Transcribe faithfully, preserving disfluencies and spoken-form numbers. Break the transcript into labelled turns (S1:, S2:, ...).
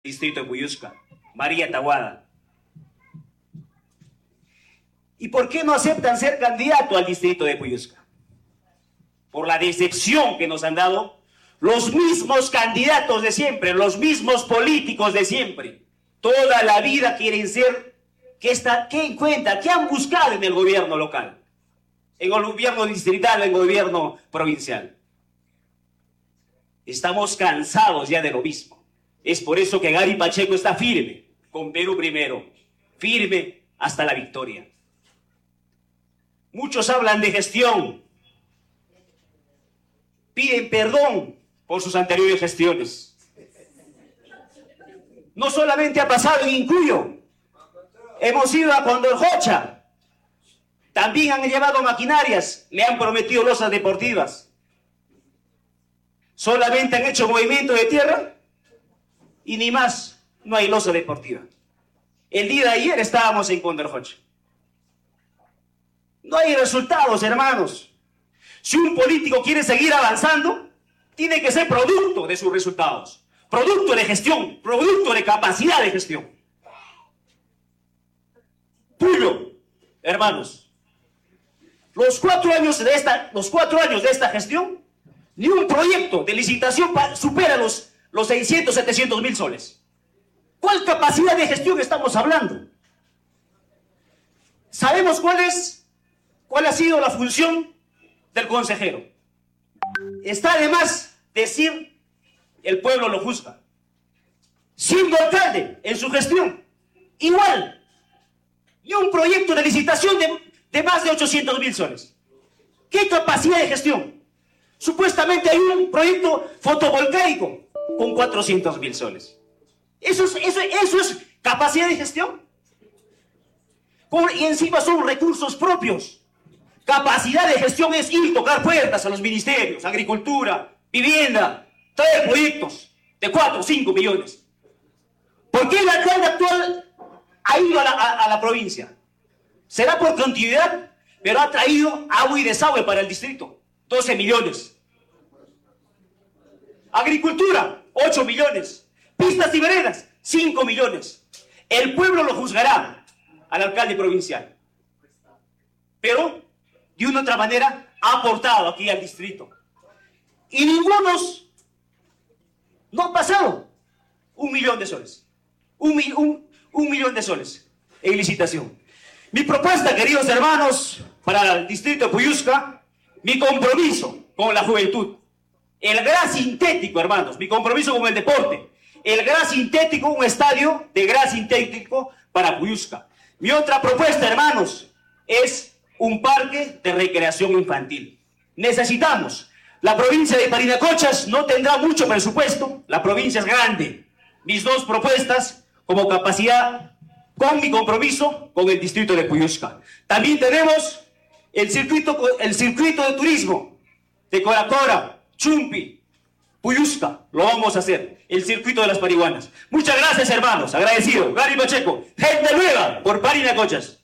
S1: distrito de Puyusca, María Tahuada. ¿Y por qué no aceptan ser candidato al distrito de Puyusca? Por la decepción que nos han dado los mismos candidatos de siempre, los mismos políticos de siempre. Toda la vida quieren ser, ¿qué, está, qué encuentran? ¿Qué han buscado en el gobierno local? En el gobierno distrital, en el gobierno provincial. Estamos cansados ya de lo mismo. Es por eso que Gary Pacheco está firme, con Perú primero, firme hasta la victoria. Muchos hablan de gestión, piden perdón por sus anteriores gestiones. No solamente ha pasado en Incuyo, hemos ido a Condorjocha, también han llevado maquinarias, le han prometido losas deportivas. Solamente han hecho movimiento de tierra y ni más, no hay losa deportiva. El día de ayer estábamos en Condorjocha. No hay resultados, hermanos. Si un político quiere seguir avanzando, tiene que ser producto de sus resultados, producto de gestión, producto de capacidad de gestión. Puyo, hermanos, los cuatro años de esta, los cuatro años de esta gestión, ni un proyecto de licitación supera los, los seiscientos, setecientos mil soles. ¿Cuál capacidad de gestión estamos hablando? ¿Sabemos cuál es, cuál ha sido la función del consejero? Está de más decir, el pueblo lo juzga. Siendo alcalde en su gestión, igual, ni un proyecto de licitación de, de más de ochocientos mil soles. ¿Qué capacidad de gestión? Supuestamente hay un proyecto fotovoltaico con cuatrocientos mil soles. ¿Eso es, eso, eso es capacidad de gestión? Por, y encima son recursos propios. Capacidad de gestión es ir tocar puertas a los ministerios, agricultura, vivienda, traer proyectos de cuatro o cinco millones. ¿Por qué el alcalde actual ha ido a la, a, a la provincia? Será por continuidad, pero ha traído agua y desagüe para el distrito. doce millones. Agricultura, ocho millones. Pistas y veredas, cinco millones. El pueblo lo juzgará al alcalde provincial. Pero, de una u otra manera, ha aportado aquí al distrito. Y ningunos no han pasado un millón de soles. Un, un, un millón de soles en licitación. Mi propuesta, queridos hermanos, para el distrito de Puyusca, mi compromiso con la juventud, el gras sintético, hermanos, mi compromiso con el deporte, el gras sintético, un estadio de gras sintético para Puyusca. Mi otra propuesta, hermanos, es un parque de recreación infantil. Necesitamos, la provincia de Parinacochas no tendrá mucho presupuesto, la provincia es grande. Mis dos propuestas como capacidad, con mi compromiso con el distrito de Puyusca. También tenemos El circuito, el circuito de turismo de Coracora, Chumpi, Puyusca, lo vamos a hacer, el circuito de las marihuanas. Muchas gracias, hermanos, agradecido. Gary Pacheco, gente nueva por Parinacochas.